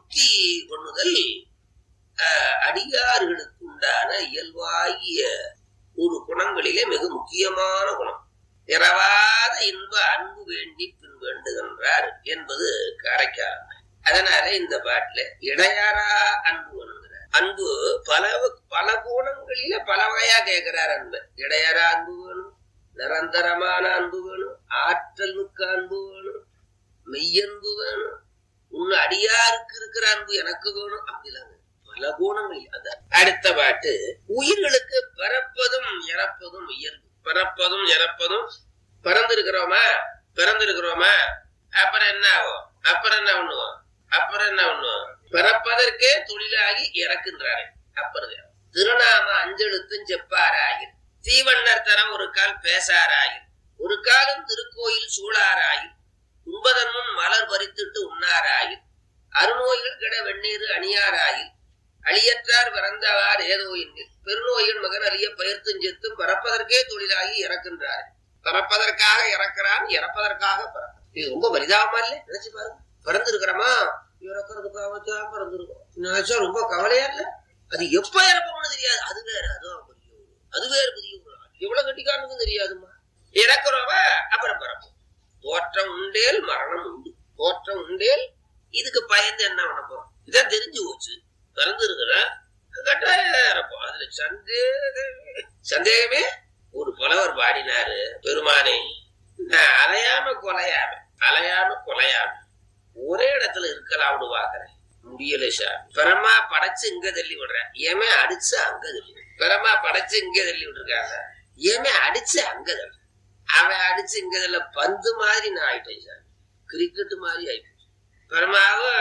முக்தி பண்ணுதல் அடியார்களுக்கு உண்டான இயல்பாகிய ஒரு குணங்களிலே மிக முக்கியமான குணம். இரவாத இன்ப அன்பு வேண்டி பின் வேண்டுகின்றார் என்பது காரைக்கால். அதனால இந்த பாட்டுல இடையாரா அன்பு வேணுங்கிறார். அன்பு பல கோணங்களில பல வகையா கேட்கிறார். அன்பு இடையாரா அன்பு வேணும், நிரந்தரமான அன்பு வேணும், ஆற்றல் மிக்க அன்பு வேணும், மெய்யன்பு வேணும், உன் அடியாருக்கு இருக்கிற அன்பு எனக்கு வேணும். அப்படிலாம் பல கோணங்களில். அந்த அடுத்த பாட்டு உயிர்களுக்கு பிறப்பதும் இறப்பதும் இயல்பு. பிறப்பதும் இறப்பதும் பிறந்திருக்கிறோமா அப்புறம் என்ன ஆகும்? அப்புறம் என்ன பண்ணுவோம்? பிறப்பதற்கே தொழிலாகி இறக்கின்றாரு. அப்புறம் திருநாம அஞ்செழுத்தும் செப்பாராயில் தீவண்ணர் தரம் ஒரு கால் பேசாராயில் ஒரு காலம் திருக்கோயில் சூழாராயில் உண்பதன் முன் மலர் பறித்துட்டு உண்ணாராயில் அருநோய்கள் கிட வெந்நீர் அணியாராயில் அழியற்றார் பிறந்தவார் ஏதோ எண்ணில் பெருநோய்கள் மகன் அழிய பயிர்த்தும் செத்தும் பிறப்பதற்கே தொழிலாகி இறக்கின்றார். பிறப்பதற்காக இறக்கிறான், இறப்பதற்காக பிறக்கிறான். இது ரொம்ப பரிதாபமா இல்ல? நினைச்சு பாருங்க. பிறந்திருக்கிறோமா, இறக்கிறதுக்காகத்தான் பிறந்திருக்கோம். நினைச்சா ரொம்ப கவலையா இல்ல? அது எப்ப இறப்போம்னு தெரியாது. அது வேற, அது வேறு பெரிய எவ்வளவு கட்டிக்காரனுக்கும் தெரியாதுமா. இறக்குறோமா அப்புறம் பிறப்போம். தோற்றம் உண்டேல் மரணம் உண்டு. தோற்றம் உண்டேல் இதுக்கு பயந்து என்ன பண்ண போறோம்? இதான் தெரிஞ்சு போச்சு. பிறந்திருக்கிற கட்டாயம் இறப்போம். அதுல சந்தேகமே. ஒரு புலவர் பாடினாரு, பெருமானே அலையாம கொலையாம ஒரே இடத்துல இருக்கலாம்னு பாக்குறேன், முடியல சார். பிரமா படைச்சு இங்க தள்ளி விடுறேன், ஏமே அடிச்சு அங்க தள்ளி. பிரமா படைச்சு இங்க தள்ளி விட்டுருக்காங்க, ஏமே அடிச்சு அங்க தள்ளி. அவன் அடிச்சு இங்க தள்ள பந்து மாதிரி நான் ஆயிட்டேன் சார், கிரிக்கெட் மாதிரி ஆயிட்டேன். பிரமாவும்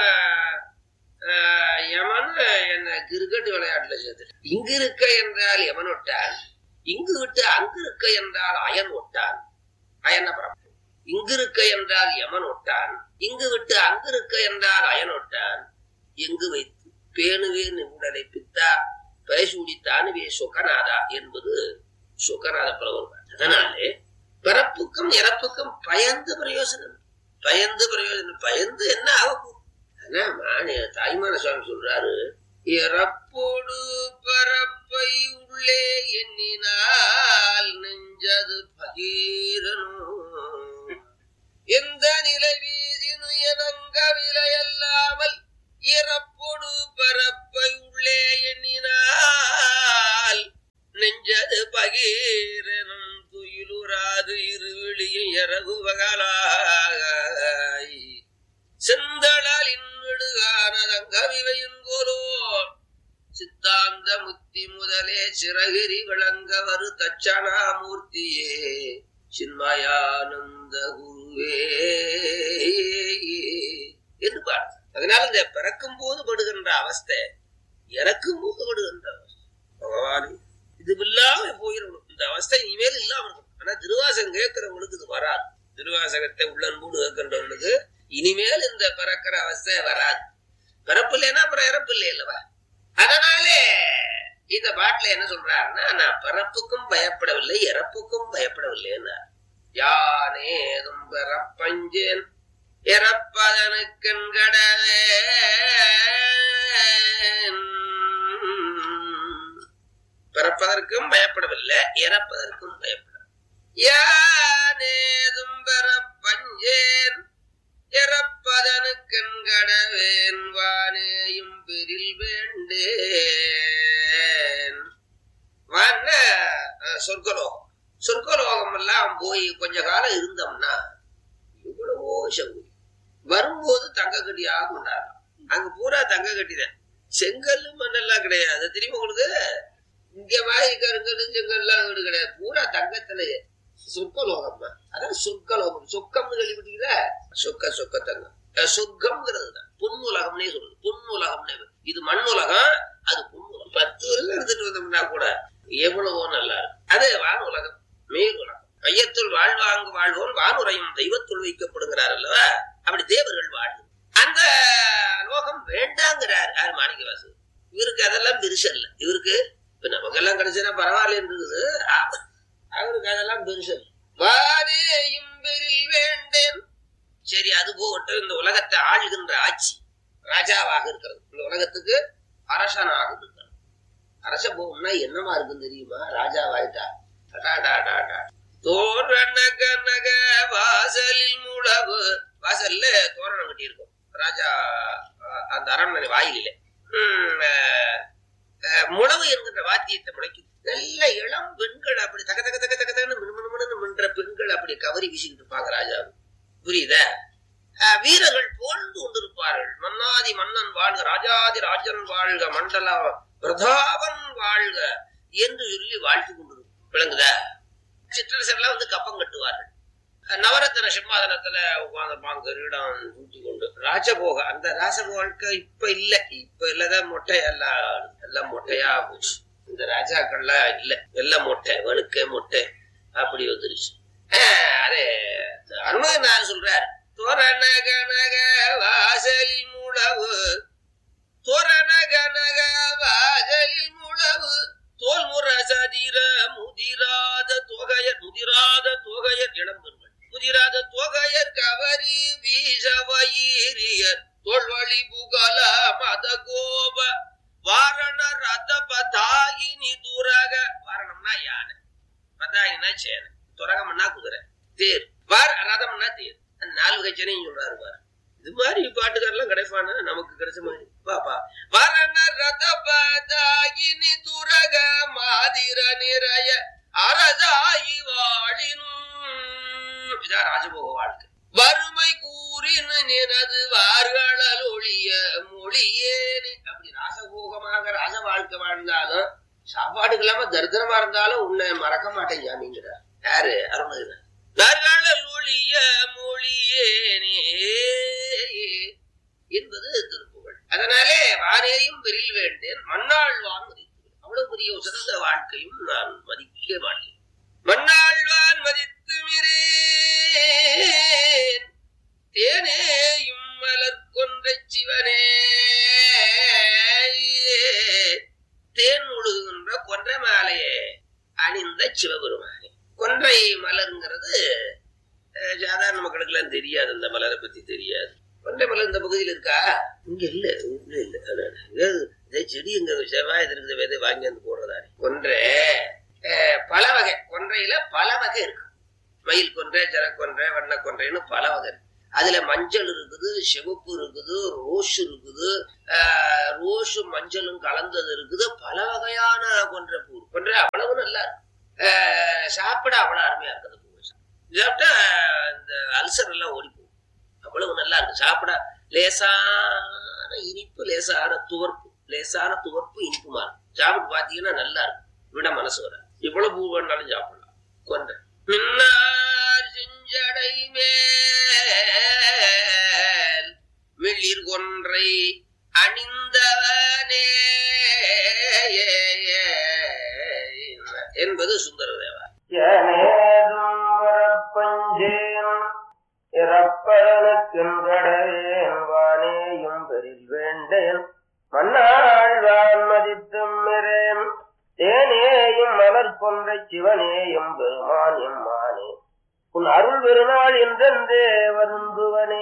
யமன் என்ன கிரிக்கெட் விளையாட்டுல சேர்த்து. இங்கு இருக்க என்றால் யமன் ஒட்டான், இங்கு விட்டு அங்கு இருக்க என்றால் அயன் ஒட்டான். அயன பிறப்பு. இங்கு இருக்க என்றால் யமன் ஒட்டான், இங்கு விட்டு அங்கு இருக்க என்றால் அயன் ஒட்டான். எங்கு வைத்து பேணுவே உடலை பித்தா பேசூடித்தானுவே சொக்கநாதா என்பது சொக்கநாத புலவர். அதனாலே பிறப்புக்கும் இறப்புக்கும் பயந்து பிரயோஜனம். பயந்து என்ன ஆகும்? தாய்மான சுவாமி சொல்றாரு, இறப்போடு பரப்பை உள்ளே எண்ணினால் நெஞ்சது பகீரனும் எந்த நிலை வீதினு எனங்க விலையல்லாமல் இறப்போடு பரப்பை உள்ளே எண்ணினால் நெஞ்சது பகீரனும் துயிலுறாது இருவிழியும் இறகுவகலாய் செந்தளால் இன்னுடுகானதங்கவிவையின் கோலோ சித்தாந்த முத்தி முதலே சிறகிரி விளங்க வரு தட்சணாமூர்த்தியே சின்மயானந்த குருவே என்று பாடு. அதனால இந்த பிறக்கும் போது படுகின்ற அவஸ்தை, இறக்கும் போது படுகின்ற அவஸ்தை, பகவானே இது இல்லாம போயிடணும். இந்த அவஸ்தை இனிமேல் இல்லாம இருக்கும். ஆனா திருவாசகம் கேட்கிறவங்களுக்கு இது வராது. திருவாசகத்தை உள்ளன்போடு கேட்கின்றவங்களுக்கு இனிமேல் இந்த பிறக்கிற அவஸ்தை வராது. பிறப்பு இல்லைன்னா அப்புறம் இறப்பு இல்லை அல்லவா? அதனாலே இந்த பாட்டுல என்ன சொல்றாருன்னா, நான் பிறப்புக்கும் பயப்படவில்லை இறப்புக்கும் பயப்படவில்லைன்னா, யானேதும் பிறப்பஞ்சேன் இறப்பதனுக்கென்கடவே பிறப்பதற்கும் பயப்படவில்லை இறப்பதற்கும் பயப்பட. யானேதும் பிறப்பஞ்சேன் இறப்பதனுக்கென்கடவேன் வானேயும் பெரில் வேண்டேன். வான சொர்க்கலோகம் எல்லாம் போய் கொஞ்ச காலம் இருந்தோம்னா எவ்வளவோ சௌகரியம். வரும்போது தங்க கட்டியாக கொண்டாடலாம். அங்க பூரா தங்க கட்டிதான், செங்கல் மண்ணெல்லாம் கிடையாது. தெரியுமா உங்களுக்கு? இங்க மாதிரி கருங்கல் செங்கல்லாம் வீடு கிடையாது, பூரா தங்கத்திலேயே. சொர்க்கலோகம் தான். அதான் சொர்க்கலோகம். சொக்கம்னு கேள்விப்பட்டீங்களா? சொக்க தங்கம். சொர்க்கம்ங்கிறது தான் பொன்னுலகம்னே சொல்றது. பொன்னுலகம்னே. இது மண்ணுலகம், அது பொன்னுலகம். 10 வருஷம் எடுத்துட்டு வந்தோம்னா கூட எவ்வளவோ நல்லா இருக்கு. அது வானுலகம், மேல் உலகம். மையத்துள் வாழ்வாங்கு வாழ்வோன் வானுரையும் தெய்வத்துள் வைக்கப்படுகிறார் அல்லவா? அப்படி தேவர்கள் வாழ்வு. அந்த லோகம் வேண்டாங்கிறார் யாரு? மாணிக்கவாசு. இவருக்கு அதெல்லாம் பெருசல்ல. இவருக்கு இப்ப நமக்கெல்லாம் கிடைச்சா பரவாயில்ல இருக்குது, அவருக்கு அதெல்லாம் பெருசல். வானேயும் பெரில் வேண்டேன். சரி, அது போகட்டும். இந்த உலகத்தை ஆளுகின்ற ஆட்சி, ராஜாவாக இருக்கிறது. இந்த உலகத்துக்கு அரசனாக இருக்கிறது. அரச போகம்னா என்னமா இருக்குன்னு தெரியுமா? ராஜாவாயிட்டா தோரண கனக வாசலில் முழவு. வாசல்ல தோரணம் கட்டி இருக்கும் ராஜா அந்த அரண்மனை வாயிலே. முழவு என்கின்ற வாத்தியத்தை முளைக்கும். நல்ல இளம் பெண்கள் அப்படி தக தக தக தக தகன்னு மினுமினு மின்ற பெண்கள் அப்படி கவரி வீசிக்கிட்டு இருப்பாங்க ராஜா. புரியுதா? வீரர்கள் புகழ்ந்து கொண்டிருப்பார்கள். மன்னாதி மன்னன் வாழ்க, ராஜாதி ராஜன் வாழ்க, மண்டல பிரதாபன் வாழ்க என்று சொல்லி வாழ்த்து கொண்டிருக்கும். விளங்குதா? சிற்றரசர்லாம் வந்து கப்பம் கட்டுவார்கள். நவரத்ன சிம்மாதனத்துல உட்கார்ந்து கிரீடம் ஊட்டி கொண்டு ராஜபோக. அந்த ராஜபோக இப்ப இல்ல, இப்ப இல்லதான் மொட்டை எல்லாம் மொட்டையா போச்சு. இந்த ராஜாக்கள்லாம் இல்ல, எல்லாம் மொட்டை, வழுக்க மொட்டை அப்படி வந்துருச்சு. அதே அருணகிரிநாதர் சொல்றார், தோரண கனக வாசலில் முழவு, தோரண கனக வாசலில் முழவு, தோல்முற சதிர முதிராத தொகையர், முதிராத தொகையர் இளம்பெண்கள், முதிராத தொகையர் கவரி வீசவயிரியர், தோல்வழி புகழ மத கோப வாரண ரத பதாயினி துரக. வாரணம்னா யானை, பதாயினா சேனை, துரகம்னா குதிரை, தேர், ரதம்னா தேர். அந்த 4 வகை சேனையும் சொல்றாரு பாரு. இது மாதிரி பாட்டுக்காரெல்லாம் கிடைப்பானா? நமக்கு கிடைச்ச மாதிரி பாப்பா. வரண ரத பதாயினி துரக மாதிர நிறைய அரசாயி வாழினும். இதான் ராஜபோக வாழ்க்கை. வறுமை கூறின நினது வார்களல் ஒழிய மொழியேனு. அப்படி ராசபோகமாக ராஜ வாழ்க்கை வாழ்ந்தாலும், சாப்பாடுக்கு இல்லாம தரித்திரமா இருந்தாலும் உன்னை மறக்க மாட்டேன் ஜாமிங்கிறார். யாரு? அருணகிரிநாதர். வார்களல் ஒழிய மொழியேனே என்பது திருப்புகழ். அதனாலே வானேயும் பெரில் வேண்டேன், மண்ணாழ்வான் மதித்து. அவ்வளவு பெரிய சிறந்த வாழ்க்கையும் நான் மதிக்க மாட்டேன். மண்ணாழ்வான் மதித்து மிரேன், தேனேயும் மலர் கொன்ற சிவனே. தேன் முழுகுகின்ற கொன்றை மாலையே அணிந்த சிவபெருமானே. கொன்றை மலருங்கிறது சாதாரண மக்களுக்கு எல்லாம் தெரியாது. அந்த மலரை பத்தி தெரியாது. கொன்றை மலர் இந்த பகுதியில் இருக்கா? இங்க இல்ல, இல்ல. செடி இங்க செவ்வாய் இருக்குது, விதை வாங்கி வந்து போடுறதானே. கொன்றை பல வகை, கொன்றையில பல வகை இருக்கு. மயில் கொன்றை, ஜரக்கொன்றை, வண்ண கொன்றைன்னு பல வகை இருக்கு. அதுல மஞ்சள் இருக்குது, சிவப்பு இருக்குது, ரோஸ் இருக்குது, ரோஸு மஞ்சளும் கலந்தது இருக்குது. பல வகையான கொன்றை பூ. கொன்றை அவ்வளவு நல்லா இருக்கு. சாப்பிட அவ்வளவு அருமையா இருக்குது. சாப்பிட்டா இந்த அல்சர் எல்லாம் ஓடி போகும். அவ்வளவு நல்லா இருக்கு. சாப்பிட லேசான இனிப்பு, லேசான துவர்ப்பு, லேசான துவர்ப்பு இனிப்புமா இருக்கும். சாப்பிட்டு பாத்தீங்கன்னா நல்லா இருக்கும். விட மனசு வர. இவ்வளவு பூ வேணாலும் சாப்பிடலாம். கொன்றை மின்னார் செஞ்சடை மேல் மிளிர் கொன்றை அணிந்தவனே என்பது சுந்தரதேவா. இறப்பதனுக்கின்றடையேன், வானேயும் பெரில் வேண்டேன், மன்னாழ்வான் மதித்தும் மிரேன், தேனேயும் மலர் கொன்றை சிவனேயும் பெருமான் எம்மானே, உன் அருள் பெருநாள் என்றென்றே வருந்துவனே.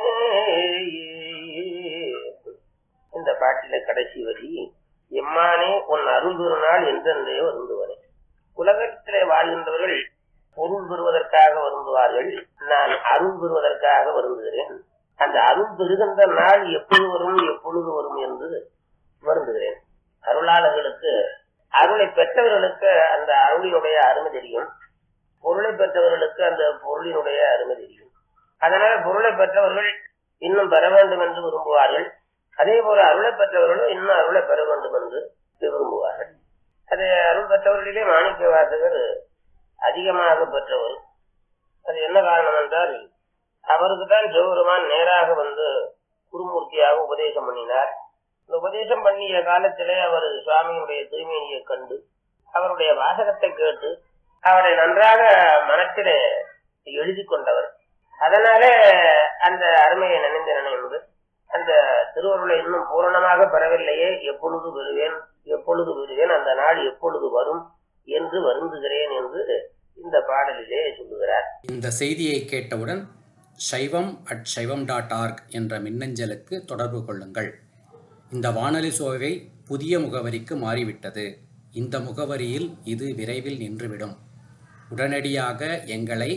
இந்த பாட்டில கடைசி வரி, எம்மானே உன் அருள் பெருநாள் என்றென்றே வருந்துவனே. உலகத்திலே வாழ்கின்றவர்கள் பொருள் பெறுவதற்காக வருந்துவார்கள். நான் அருள் பெறுவதற்காக வருந்துகிறேன். அந்த அருள் பெறுகின்ற நாள் எப்பொழுது வரும், எப்பொழுது வரும் என்று வருந்துகிறேன். அருளாளர்களுக்கு, அருளை பெற்றவர்களுக்கு அந்த அருளினுடைய அருமை தெரியும். பொருளை பெற்றவர்களுக்கு அந்த பொருளினுடைய அருமை தெரியும். அதனால பொருளை பெற்றவர்கள் இன்னும் பெற வேண்டும் என்று விரும்புவார்கள். அதே போல அருளை பெற்றவர்களும் இன்னும் அருளை பெற வேண்டும் என்று விரும்புவார்கள். அது அருள் பெற்றவர்களிலே மாணிக்க வாசகர் அதிகமாக பெற்றவர். அது என்ன காரணம் என்றால், அவருக்கு தான் சிவபெருமான் நேராக வந்து குருமூர்த்தியாக உபதேசம் பண்ணினார். இந்த உபதேசம் பண்ணிய காலத்திலே அவர் சுவாமியுடைய தூய்மையை கண்டு அவருடைய வாசகத்தை கேட்டு அவரை நன்றாக மனத்திலே எழுதி கொண்டவர். அதனாலே அந்த அருமையை நினைந்து அந்த திருவருளை இன்னும் பூரணமாக பெறவில்லையே, எப்பொழுது பெறுவேன், எப்பொழுது பெறுவேன், அந்த நாள் எப்பொழுது வரும் என்று வருந்துகிறேன் என்று இந்த பாடலிலே சொல்லுகிறார். இந்த செய்தியை கேட்டவுடன் shaivam@shaivam.org என்ற மின்னஞ்சலுக்கு தொடர்பு கொள்ளுங்கள். இந்த வானொலி சோவை புதிய முகவரிக்கு மாறிவிட்டது. இந்த முகவரியில் இது விரைவில் நின்றுவிடும். உடனடியாக எங்களை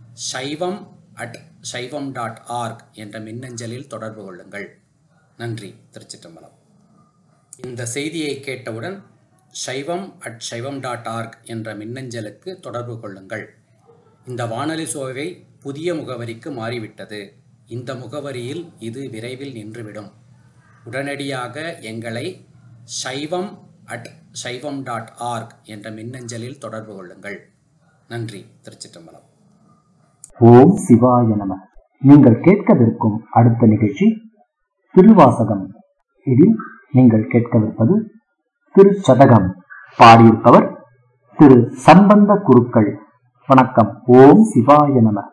shaivam@shaivam.org என்ற மின்னஞ்சலில் தொடர்பு கொள்ளுங்கள். நன்றி. திருச்சிற்றம்பலம். இந்த செய்தியை கேட்டவுடன் shaivam@shaivam.org என்ற மின்னஞ்சலுக்கு தொடர்பு கொள்ளுங்கள். இந்த வானொலி சோவை புதிய முகவரிக்கு மாறிவிட்டது. இந்த முகவரியில் இது விரைவில் நின்றுவிடும். உடனடியாக எங்களை shaivam@shaivam.org என்ற மின்னஞ்சலில் தொடர்பு கொள்ளுங்கள். நன்றி. திருச்சிற்றம்பலம். ஓம் சிவாய நம. நீங்கள் கேட்கவிருக்கும் அடுத்த நிகழ்ச்சி திருவாசகம். இதில் நீங்கள் கேட்கவிருப்பது திருச்சதகம். பாடியிருப்பவர் திரு சம்பந்த குருக்கள். வணக்கம். ஓம் சிவாய நம.